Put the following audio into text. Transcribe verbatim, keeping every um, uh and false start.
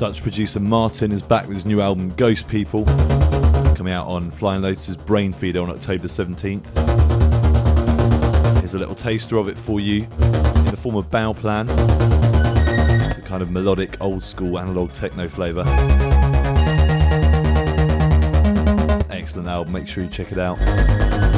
Dutch producer Martin is back with his new album Ghost People, coming out on Flying Lotus's Brain Feeder on October seventeenth. Here's a little taster of it for you in the form of Bow Plan, the kind of melodic, old school analog techno flavour. Excellent album, make sure you check it out.